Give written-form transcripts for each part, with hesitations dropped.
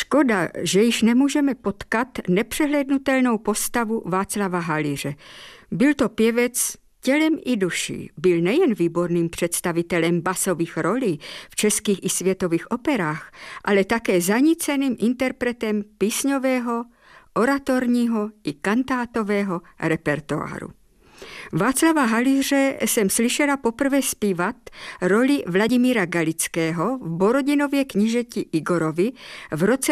Škoda, že již nemůžeme potkat nepřehlédnutelnou postavu Václava Halíře. Byl to pěvec tělem i duší. Byl nejen výborným představitelem basových rolí v českých i světových operách, ale také zaníceným interpretem písňového, oratorního i kantátového repertoáru. Václava Halíře jsem slyšela poprvé zpívat roli Vladimíra Galického v Borodinově knížeti Igorovi v roce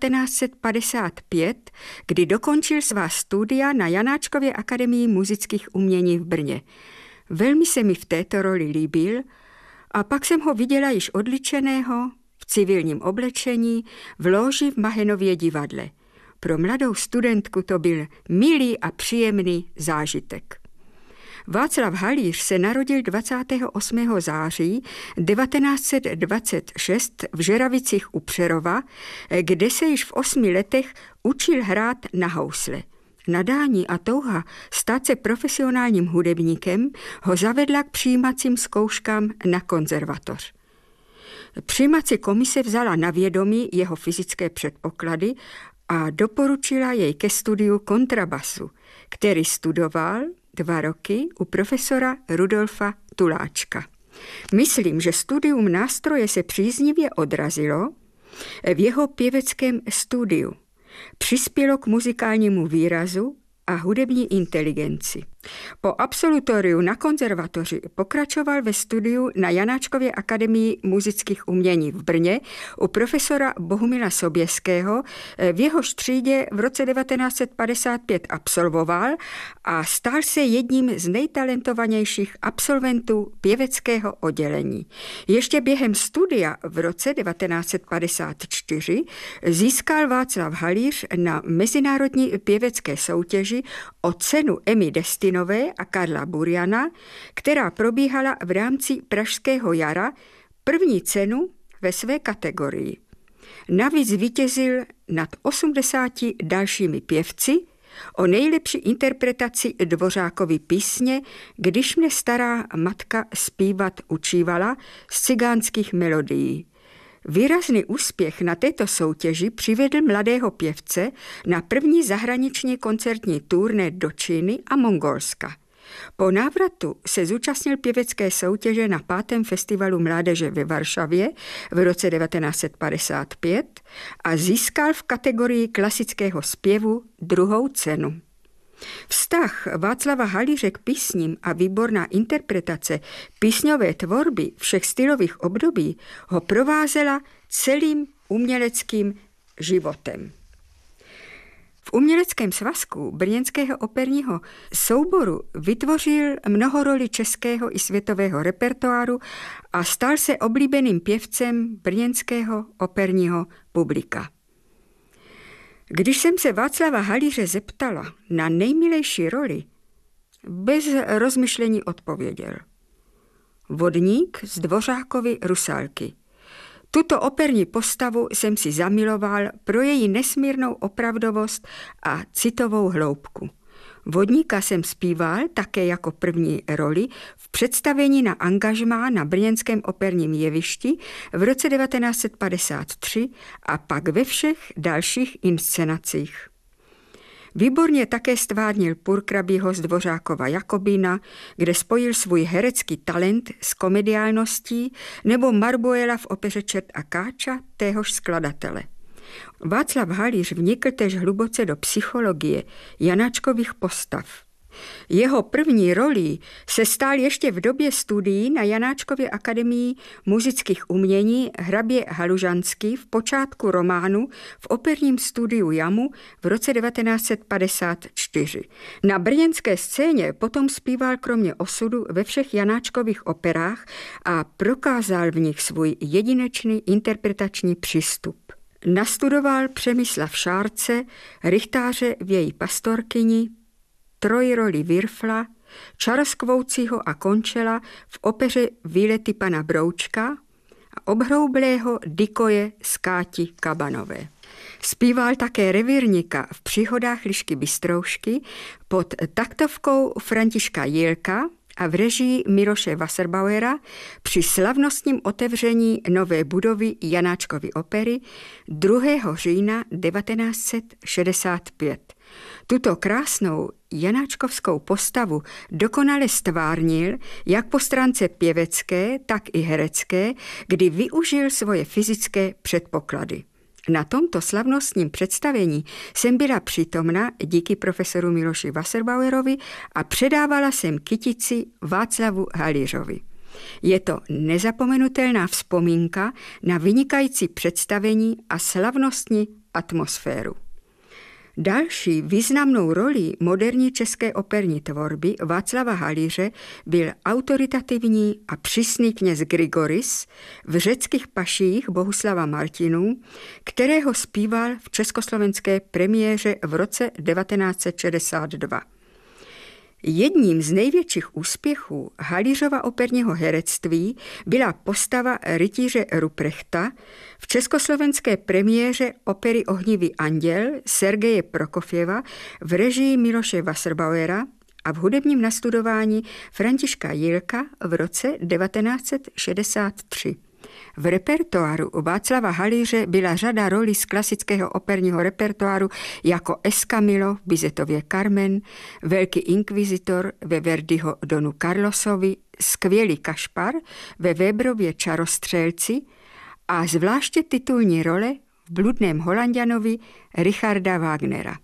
1955, kdy dokončil svá studia na Janáčkově akademii muzických umění v Brně. Velmi se mi v této roli líbil a pak jsem ho viděla již odličeného v civilním oblečení v lóži v Mahenově divadle. Pro mladou studentku to byl milý a příjemný zážitek. Václav Halíř se narodil 28. září 1926 v Žeravicích u Přerova, kde se již v 8 letech učil hrát na housle. Nadání a touha stát se profesionálním hudebníkem ho zavedla k přijímacím zkouškám na konzervatoř. Přijímací komise vzala na vědomí jeho fyzické předpoklady a doporučila jej ke studiu kontrabasu, který studoval 2 roky u profesora Rudolfa Tuláčka. Myslím, že studium nástroje se příznivě odrazilo v jeho pěveckém studiu. Přispělo k muzikálnímu výrazu a hudební inteligenci. Po absolutoriu na konzervatoři pokračoval ve studiu na Janáčkově akademii muzických umění v Brně u profesora Bohumila Soběského, v jehož třídě v roce 1955 absolvoval a stal se jedním z nejtalentovanějších absolventů pěveckého oddělení. Ještě během studia v roce 1954 získal Václav Halíř na mezinárodní pěvecké soutěži o cenu Emmy Destinové a Karla Buriana, která probíhala v rámci Pražského jara, první cenu ve své kategorii. Navíc zvítězil nad 80 dalšími pěvci o nejlepší interpretaci Dvořákovy písně Když mne stará matka zpívat učívala z cigánských melodií. Výrazný úspěch na této soutěži přivedl mladého pěvce na první zahraniční koncertní turné do Číny a Mongolska. Po návratu se zúčastnil pěvecké soutěže na 5. festivalu mládeže ve Varšavě v roce 1955 a získal v kategorii klasického zpěvu 2. cenu. Vztah Václava Halíře k písním a výborná interpretace písňové tvorby všech stylových období ho provázela celým uměleckým životem. V uměleckém svazku brněnského operního souboru vytvořil mnoho roli českého i světového repertoáru a stal se oblíbeným pěvcem brněnského operního publika. Když jsem se Václava Halíře zeptala na nejmilejší roli, bez rozmyšlení odpověděl. Vodník z Dvořákovy Rusálky. Tuto operní postavu jsem si zamiloval pro její nesmírnou opravdovost a citovou hloubku. Vodníka jsem zpíval také jako první roli v představení na angažmá na brněnském operním jevišti v roce 1953 a pak ve všech dalších inscenacích. Výborně také stvárnil Purkrabího z Dvořákova Jakobína, kde spojil svůj herecký talent s komediálností, nebo Marbuela v opeře Čert a Káča téhož skladatele. Václav Halíř vnikl též hluboce do psychologie Janáčkových postav. Jeho první rolí se stal ještě v době studií na Janáčkově akademii muzických umění hrabě Halužanský v počátku románu v operním studiu Jamu v roce 1954. Na brněnské scéně potom zpíval kromě osudu ve všech Janáčkových operách a prokázal v nich svůj jedinečný interpretační přístup. Nastudoval Přemysla Šárce, rychtáře v její pastorkyni, trojroli Virfla, Čaroskvoucího a Končela v opeře Výlety pana Broučka a obhroublého Dikoje z Káti Kabanové. Zpíval také revírníka v Příhodách Lišky Bystroušky pod taktovkou Františka Jílka a v režii Miloše Wasserbauera při slavnostním otevření nové budovy Janáčkovy opery 2. října 1965. Tuto krásnou janáčkovskou postavu dokonale stvárnil jak po stránce pěvecké, tak i herecké, kdy využil svoje fyzické předpoklady. Na tomto slavnostním představení jsem byla přítomna díky profesoru Miloši Wasserbauerovi a předávala jsem kytici Václavu Halířovi. Je to nezapomenutelná vzpomínka na vynikající představení a slavnostní atmosféru. Další významnou roli moderní české operní tvorby Václava Halíře byl autoritativní a přísný kněz Grigoris v Řeckých paších Bohuslava Martinů, kterého zpíval v československé premiéře v roce 1962. Jedním z největších úspěchů Halířova operního herectví byla postava rytíře Ruprechta v československé premiéře opery Ohnivý anděl Sergeje Prokofjeva v režii Miloše Wasserbauera a v hudebním nastudování Františka Jílka v roce 1963. V repertoáru Václava Halíře byla řada rolí z klasického operního repertoáru jako Escamillo v Bizetově Carmen, Velký inkvizitor ve Verdiho Donu Carlosovi, Skvělý Kašpar ve Weberově Čarostřelci a zvláště titulní role v Bludném Holanďanovi Richarda Wagnera.